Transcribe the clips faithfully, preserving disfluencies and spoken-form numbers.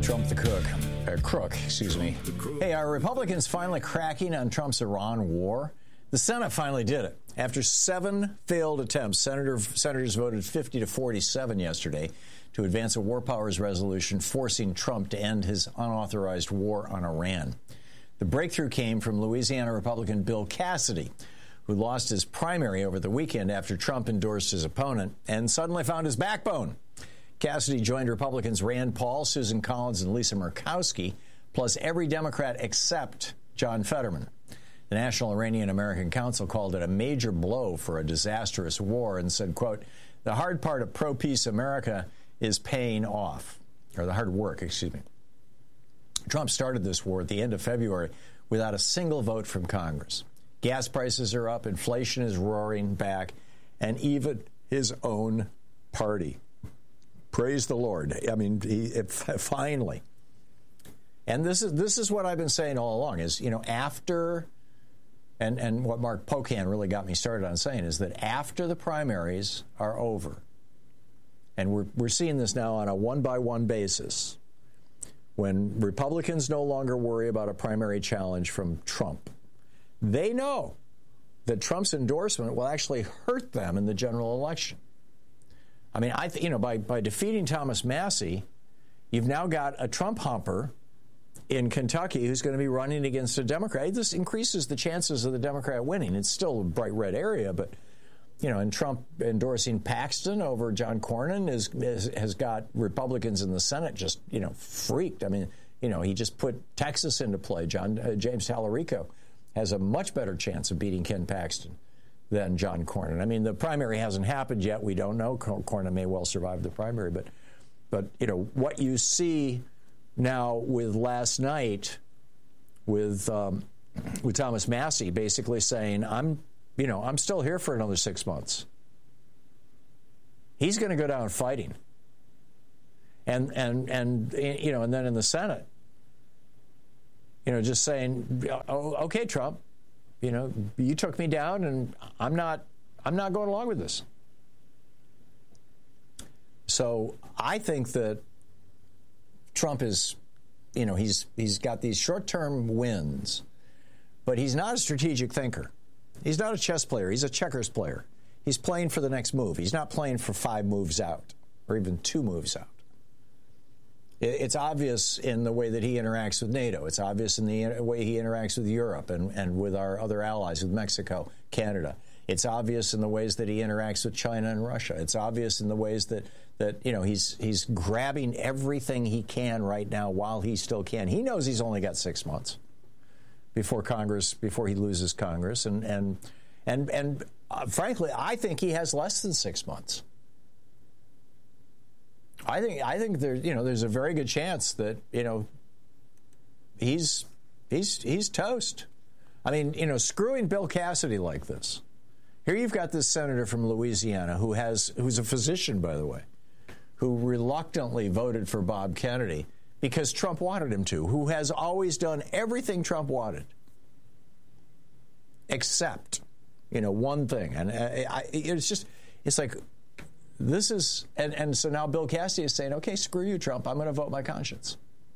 Trump the cook, uh, crook, excuse me. Hey, are Republicans finally cracking on Trump's Iran war? The Senate finally did it. After seven failed attempts, Senator, senators voted fifty to forty-seven yesterday to advance a war powers resolution forcing Trump to end his unauthorized war on Iran. The breakthrough came from Louisiana Republican Bill Cassidy, who lost his primary over the weekend after Trump endorsed his opponent and suddenly found his backbone. Cassidy joined Republicans Rand Paul, Susan Collins, and Lisa Murkowski, plus every Democrat except John Fetterman. The National Iranian-American Council called it a major blow for a disastrous war and said, quote, the hard part of pro-peace America is paying off, or the hard work, excuse me. Trump started this war at the end of February without a single vote from Congress. Gas prices are up, inflation is roaring back, and even his own party. Praise the Lord. I mean, he, it, finally. And this is this is what I've been saying all along is, you know, after, and, and what Mark Pocan really got me started on saying is that after the primaries are over, and we're, we're seeing this now on a one-by-one basis, when Republicans no longer worry about a primary challenge from Trump, they know that Trump's endorsement will actually hurt them in the general election. I mean, I th- you know, by, by defeating Thomas Massie, you've now got a Trump humper in Kentucky who's going to be running against a Democrat. This increases the chances of the Democrat winning. It's still a bright red area, but, you know, and Trump endorsing Paxton over John Cornyn is, is, has got Republicans in the Senate just, you know, freaked. I mean, you know, he just put Texas into play. John uh, James Tallarico has a much better chance of beating Ken Paxton than John Cornyn. I mean, the primary hasn't happened yet. We don't know. Cornyn may well survive the primary, but, but you know, what you see now with last night with um, with Thomas Massie basically saying, I'm, you know, I'm still here for another six months. He's going to go down fighting. And, and, and, you know, and then in the Senate, you know, just saying, oh, okay, Trump, you know, you took me down and I'm not, I'm not going along with this. So I think that Trump is, you know, he's he's got these short-term wins, but he's not a strategic thinker. He's not a chess player. He's a checkers player. He's playing for the next move. He's not playing for five moves out or even two moves out. It's obvious in the way that he interacts with NATO. It's obvious in the way he interacts with Europe and, and with our other allies, with Mexico, Canada. It's obvious in the ways that he interacts with China and Russia. It's obvious in the ways that, that you know, he's he's grabbing everything he can right now while he still can. He knows he's only got six months before Congress, before he loses Congress. And, and, and, and uh, frankly, I think he has less than six months. I think I think there's you know there's a very good chance that you know he's he's he's toast. I mean, you know, screwing Bill Cassidy like this. Here you've got this senator from Louisiana who has who's a physician, by the way, who reluctantly voted for Bob Kennedy because Trump wanted him to, who has always done everything Trump wanted, except you know one thing, and I, I, it's just it's like. This is, and, and so now Bill Cassidy is saying, okay, screw you, Trump. I'm going to vote my conscience.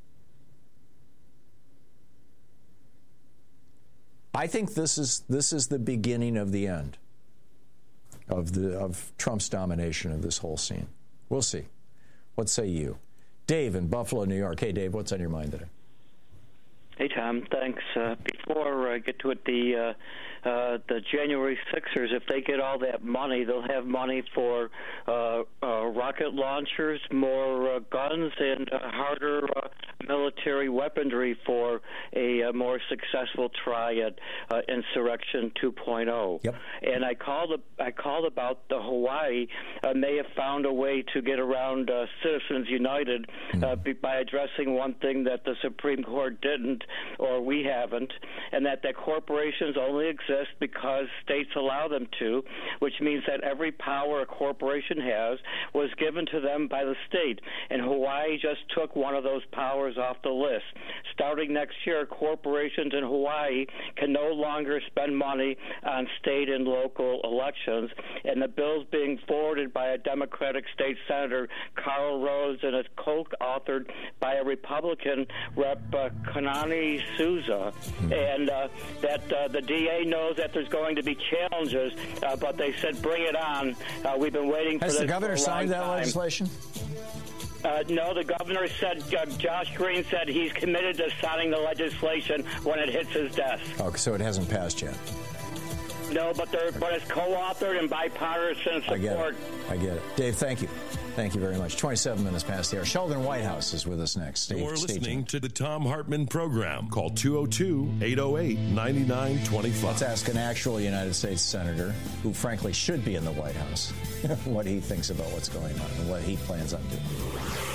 I think this is this is the beginning of the end of the of Trump's domination of this whole scene. We'll see. What say you? Dave in Buffalo, New York. Hey, Dave, what's on your mind today? Hey, Tom. Thanks. Uh, before I get to it, the uh, uh, the January Sixers, if they get all that money, they'll have money for uh, uh, rocket launchers, more uh, guns, and uh, harder uh, military weaponry for a, a more successful try at uh, Insurrection two point oh. Yep. And I called. I called about the Hawaii uh, may have found a way to get around uh, Citizens United uh, mm-hmm. by addressing one thing that the Supreme Court didn't, or we haven't, and that that corporations only exist because states allow them to, which means that every power a corporation has was given to them by the state. And Hawaii just took one of those powers off the list. starting next year, corporations in Hawaii can no longer spend money on state and local elections. And the bill's being forwarded by a Democratic state senator, Karl Rose, and it's co-authored by a Republican rep, uh, Kanani Souza. And uh, that uh, the D A knows that there's going to be challenges, uh, but they said bring it on. Uh, we've been waiting for Has this the governor for a signed long that time. legislation? Uh, no, the governor said, uh, Josh Green said he's committed to signing the legislation when it hits his desk. Oh, so it hasn't passed yet. No, but they're, but it's co-authored and bipartisan support. I get it. I get it. Dave, thank you. Thank you very much. twenty-seven minutes past the hour. Sheldon Whitehouse is with us next. Stay, You're stay listening tuned. to the Tom Hartman program. Call two oh two, eight oh eight, nine nine two five. Let's ask an actual United States senator who, frankly, should be in the White House what he thinks about what's going on and what he plans on doing.